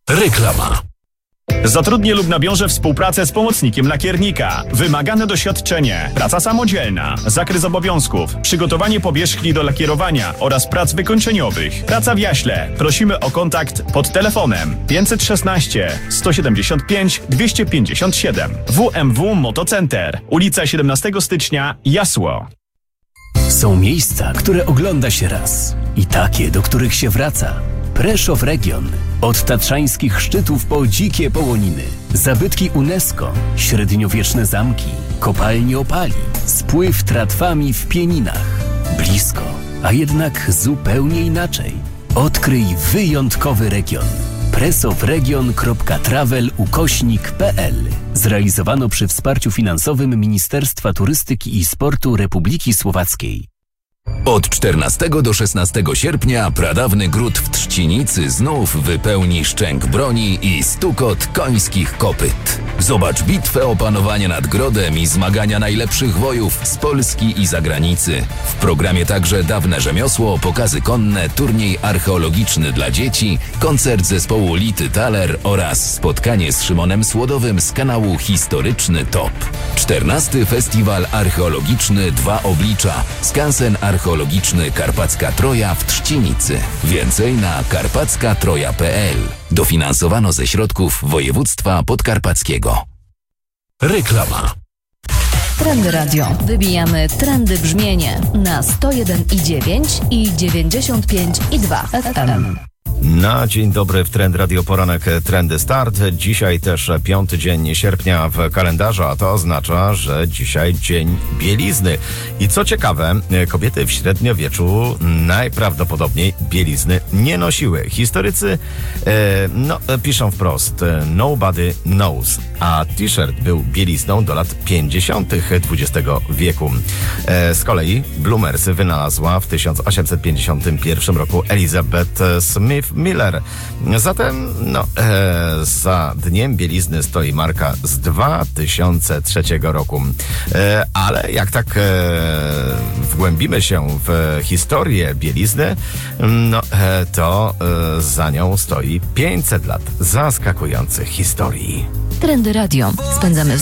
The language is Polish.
Reklama. Zatrudnię lub nawiążę współpracę z pomocnikiem lakiernika. Wymagane doświadczenie, praca samodzielna, zakres obowiązków, przygotowanie powierzchni do lakierowania oraz prac wykończeniowych. Praca w jaśle. Prosimy o kontakt pod telefonem 516 175 257. WMW Motocenter. Ulica 17 stycznia, Jasło. Są miejsca, które ogląda się raz i takie, do których się wraca. Preszów Region. Od tatrzańskich szczytów po dzikie połoniny, zabytki UNESCO, średniowieczne zamki, kopalnie opali, spływ tratwami w Pieninach. Blisko, a jednak zupełnie inaczej. Odkryj wyjątkowy region. presofregion.travel/pl. Zrealizowano przy wsparciu finansowym Ministerstwa Turystyki i Sportu Republiki Słowackiej. Od 14 do 16 sierpnia pradawny gród w Trzcinicy znów wypełni szczęk broni i stukot końskich kopyt. Zobacz bitwę o panowanie nad grodem i zmagania najlepszych wojów z Polski i zagranicy. W programie także dawne rzemiosło, pokazy konne, turniej archeologiczny dla dzieci, koncert zespołu Lity Thaler oraz spotkanie z Szymonem Słodowym z kanału Historyczny Top. 14. Festiwal Archeologiczny Dwa Oblicza. Skansen archeologiczny Karpacka Troja w Trzcinicy. Więcej na karpackatroja.pl. Dofinansowano ze środków województwa podkarpackiego. Reklama. Trendy Radio. Wybijamy trendy brzmienie na 101,9 i 95,2 FM. Na dzień dobry w Trend Radio Poranek Trendy Start. Dzisiaj też 5 dzień sierpnia w kalendarzu, a to oznacza, że dzisiaj dzień bielizny. I co ciekawe, kobiety w średniowieczu najprawdopodobniej bielizny nie nosiły. Historycy piszą wprost: nobody knows, a t-shirt był bielizną do lat 50. XX wieku. Z kolei Bloomersy wynalazła w 1851 roku Elizabeth Smith Miller. Zatem za Dniem Bielizny stoi marka z 2003 roku. Ale jak tak wgłębimy się w historię bielizny, to za nią stoi 500 lat zaskakujących historii. Trendy Radio. Spędzamy